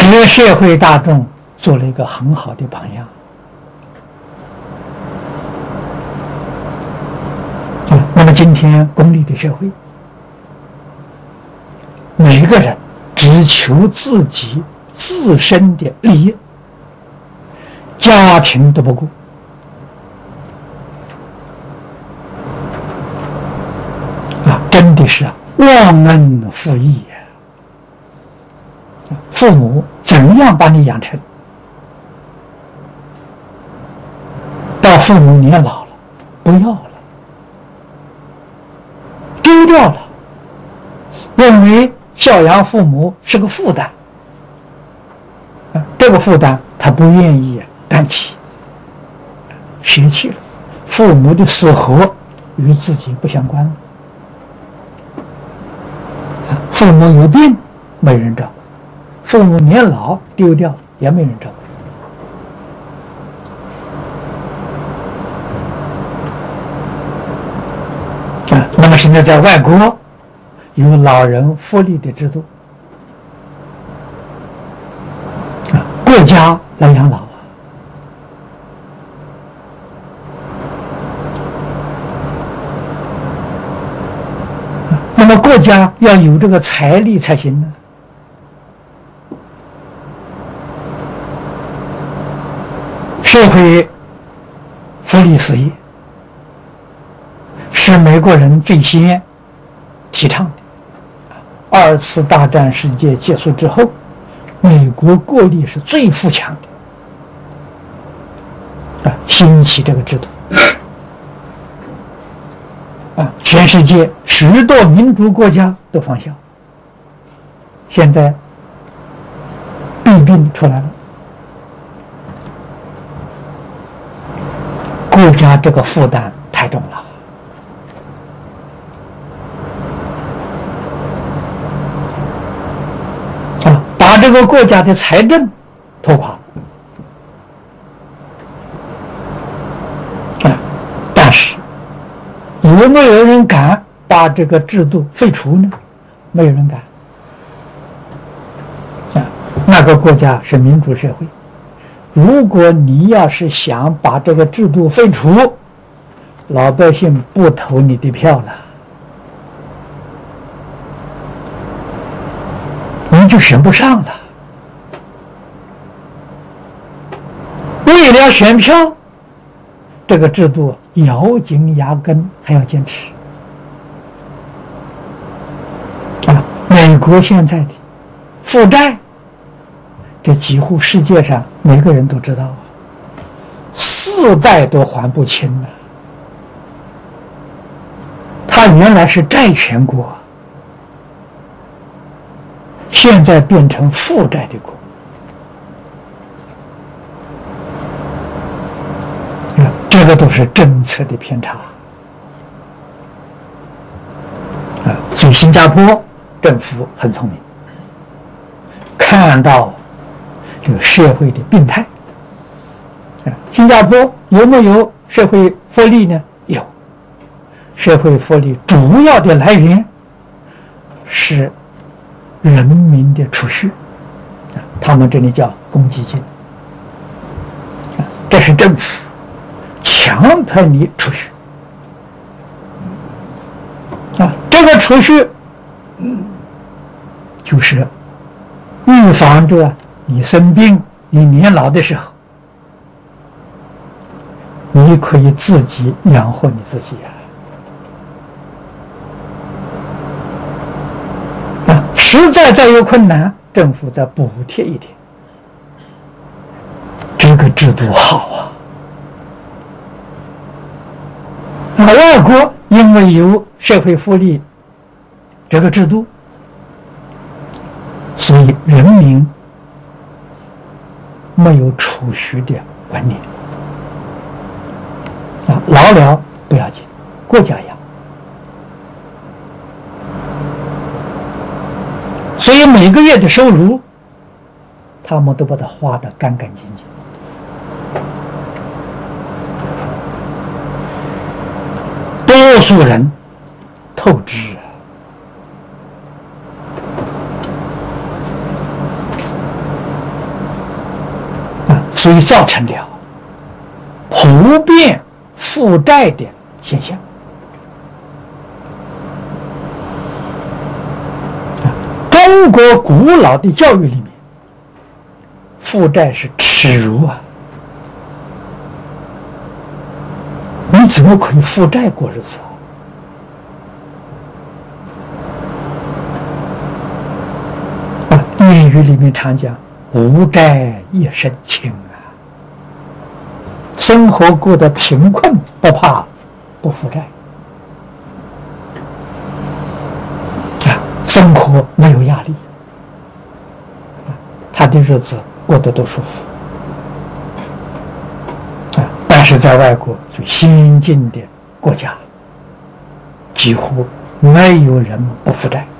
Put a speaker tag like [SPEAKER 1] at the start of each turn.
[SPEAKER 1] 给社会大众做了一个很好的榜样。那么今天功利的社会，每个人只求自己自身的利益，家庭都不顾，真的是忘恩负义呀！父母怎样把你养成，到父母年老了，不要了，丢掉了，认为孝养父母是个负担，这个负担他不愿意担起，舍弃了，父母的死活与自己不相关了。父母有病没人照顾，父母年老丢掉也没人照顾。那么现在在外国有老人福利的制度，国家来养老。那么国家要有这个财力才行呢。社会福利事业是美国人最先提倡的。二次大战世界结束之后，美国国力是最富强的，兴起这个制度。全世界10多民主国家都仿效，现在弊病出来了，国家这个负担太重了，把这个国家的财政拖垮了，但是有没有人敢把这个制度废除呢？没有人敢。那个国家是民主社会，如果你要是想把这个制度废除，老百姓不投你的票了，你就选不上了。为了选票，这个制度咬紧牙根还要坚持。美国现在的负债，这几乎世界上每个人都知道，4代都还不清了。它原来是债权国，现在变成负债的国。这个都是政策的偏差。所以新加坡政府很聪明，看到这个社会的病态。新加坡有没有社会福利呢？有。社会福利主要的来源是人民的储蓄，他们这里叫公积金。这是政府强迫你储蓄，这个储蓄就是预防着你生病、你年老的时候，你可以自己养活你自己实在再有困难，政府再补贴一点。这个制度好外国因为有社会福利这个制度，所以人民没有储蓄的观念。老了不要紧，国家养。所以每个月的收入，他们都把它花得干干净净。多数人透支所以造成了普遍负债的现象。中国古老的教育里面，负债是耻辱啊！你怎么可以负债过日子啊？谚语里面常讲“无债一身轻”啊，生活过得贫困不怕不负债啊，生活没有压力啊，他的日子过得都舒服。但是在外国最先进的国家，几乎没有人不负债。